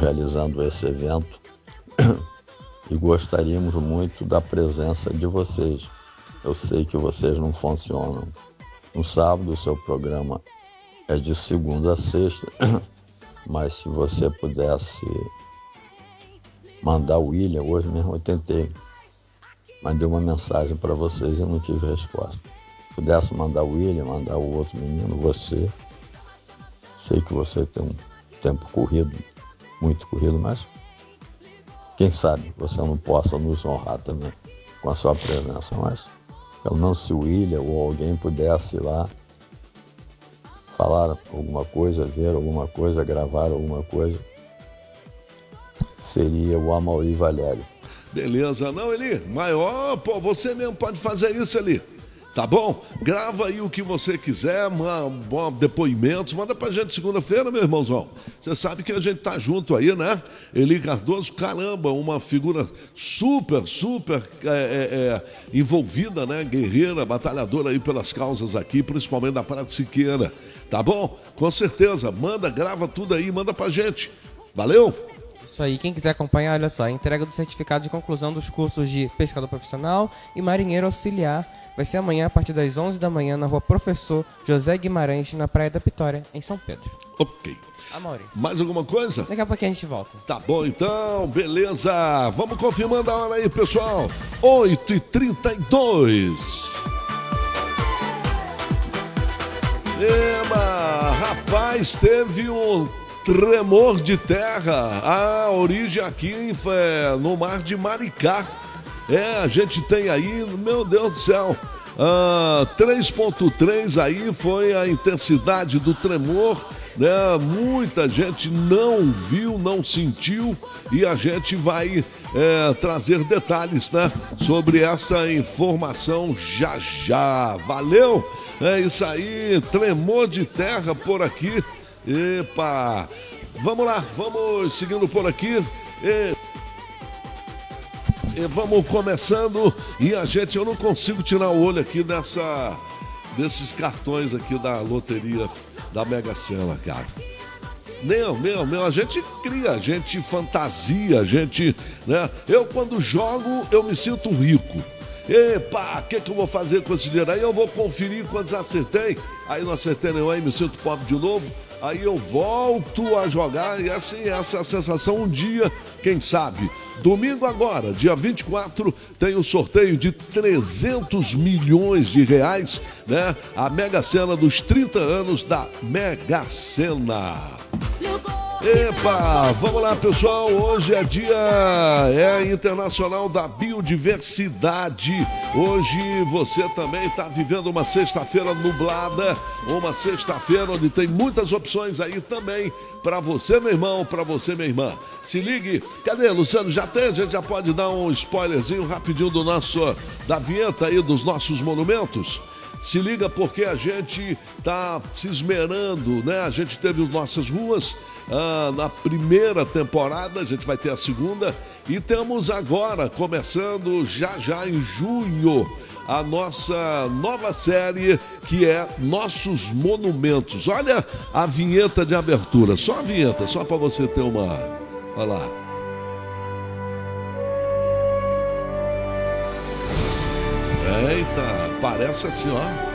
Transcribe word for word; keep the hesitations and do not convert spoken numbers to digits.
realizando esse evento e gostaríamos muito da presença de vocês. Eu sei que vocês não funcionam no sábado, o seu programa é de segunda a sexta, mas se você pudesse mandar o William, hoje mesmo eu tentei, mandei uma mensagem para vocês e não tive resposta. Se pudesse mandar o William, mandar o outro menino, você, sei que você tem um tempo corrido, muito corrido, mas quem sabe você não possa nos honrar também com a sua presença, mas pelo menos se o William ou alguém pudesse ir lá falar alguma coisa, ver alguma coisa, gravar alguma coisa, seria o Amaury Valério. Beleza, não, Eli, maior, pô, você mesmo pode fazer isso, Eli. Tá bom? Grava aí o que você quiser, manda depoimentos, manda pra gente segunda-feira, meu irmãozão. Você sabe que a gente tá junto aí, né? Eli Cardoso, caramba, uma figura super, super é, é, envolvida, né? Guerreira, batalhadora aí pelas causas aqui, principalmente da Praia de Siqueira. Tá bom? Com certeza, manda, grava tudo aí, manda pra gente. Valeu? Isso aí, quem quiser acompanhar, olha só, a entrega do certificado de conclusão dos cursos de pescador profissional e marinheiro auxiliar vai ser amanhã a partir das onze da manhã na rua Professor José Guimarães, na Praia da Vitória, em São Pedro. Ok. Amaury. Mais alguma coisa? Daqui a pouquinho a gente volta. Tá bom então, beleza. Vamos confirmando a hora aí, pessoal. oito e trinta e dois. Ema, rapaz, teve um tremor de terra. A origem aqui é no mar de Maricá. É, a gente tem aí, meu Deus do céu, ah, três ponto três aí foi a intensidade do tremor, né? Muita gente não viu, não sentiu, e a gente vai é, trazer detalhes, né, sobre essa informação já já. Valeu? É isso aí, tremor de terra por aqui. Epa! Vamos lá, vamos seguindo por aqui. E... E vamos começando, e a gente, eu não consigo tirar o olho aqui dessa, desses cartões aqui da loteria da Mega Sena, cara. Não, meu, meu, a gente cria, a gente fantasia, a gente, né? Eu quando jogo, eu me sinto rico. Epa, o que, que eu vou fazer com esse dinheiro? Aí eu vou conferir quantos acertei, aí não acertei nenhum, aí me sinto pobre de novo. Aí eu volto a jogar e assim, essa é a sensação um dia, quem sabe. Domingo agora, dia vinte e quatro, tem o sorteio de trezentos milhões de reais, né? A Mega Sena dos trinta anos da Mega Sena. Epa, vamos lá, pessoal, hoje é dia é internacional da biodiversidade. Hoje você também está vivendo uma sexta-feira nublada, uma sexta-feira onde tem muitas opções aí também para você, meu irmão, para você, minha irmã. Se ligue, cadê, Luciano? Já tem? A gente já pode dar um spoilerzinho rapidinho do nosso, da vinheta aí dos nossos monumentos? Se liga porque a gente tá se esmerando, né? A gente teve as nossas ruas ah, na primeira temporada, a gente vai ter a segunda. E temos agora, começando já já em junho, a nossa nova série que é Nossos Monumentos. Olha a vinheta de abertura, só a vinheta, só para você ter uma... Olha lá. Eita, parece assim, ó.